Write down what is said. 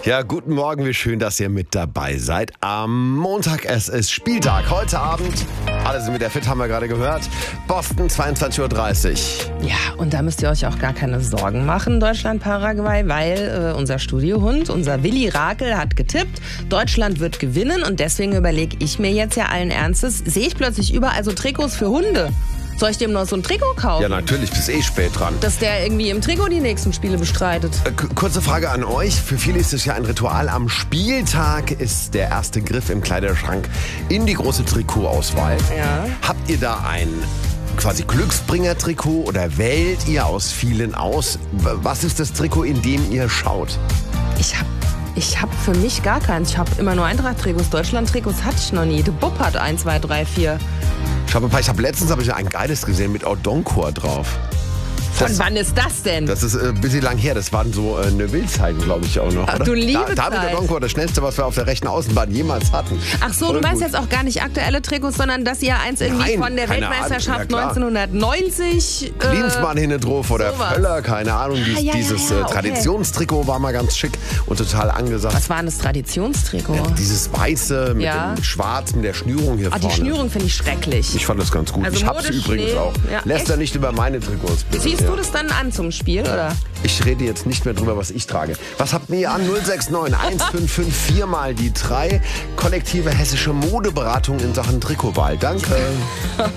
Ja, guten Morgen, wie schön, dass ihr mit dabei seid. Am Montag, es ist Spieltag. Heute Abend, alle sind mit der Fit, haben wir gerade gehört. Boston, 22:30 Uhr. Ja, und da müsst ihr euch auch gar keine Sorgen machen, Deutschland-Paraguay, weil unser Studiohund, unser Willi Rakel, hat getippt, Deutschland wird gewinnen. Und deswegen überlege ich mir jetzt ja allen Ernstes, sehe ich plötzlich überall so Trikots für Hunde. Soll ich dem noch so ein Trikot kaufen? Ja, natürlich, bist spät dran. Dass der irgendwie im Trikot die nächsten Spiele bestreitet. Kurze Frage an euch. Für viele ist es ja ein Ritual. Am Spieltag ist der erste Griff im Kleiderschrank in die große Trikotauswahl. Ja. Habt ihr da ein quasi Glücksbringer-Trikot oder wählt ihr aus vielen aus? Was ist das Trikot, in dem ihr schaut? Ich hab für mich gar keins. Ich habe immer nur Eintracht-Trikots. Deutschland-Trikots hatte ich noch nie. Der Bub hat 1, 2, 3, 4. Letztens ein geiles gesehen mit Odonkor drauf. Von wann ist das denn? Das ist ein bisschen lang her. Das waren so eine Wildzeiten, glaube ich, auch noch. Ach, oder? du liebe David Zeit. Odonkor, das schnellste, was wir auf der rechten Außenbahn jemals hatten. Ach so, Voll du meinst gut. jetzt auch gar nicht aktuelle Trikots, sondern dass ihr eins irgendwie Nein, von der keine Weltmeisterschaft Ahnung, ja, klar. 1990... Klinsmann hinten drauf oder sowas. Völler, keine Ahnung. Dieses okay. Traditionstrikot war mal ganz schick und total angesagt. Was war denn das Traditionstrikot? Dieses weiße mit Ja. dem Schwarz, mit der Schnürung hier Die vorne. Schnürung finde ich schrecklich. Ich fand das ganz gut. Also ich hab's modisch, übrigens nee. auch. Ja, Lässt er nicht über meine Trikots. Bitte. Ziehst Ja. du das dann an zum Spiel, oder? Ich rede jetzt nicht mehr drüber, was ich trage. Was habt ihr an? 069 1554 mal die 3. Kollektive hessische Modeberatung in Sachen Trikotwahl. Danke.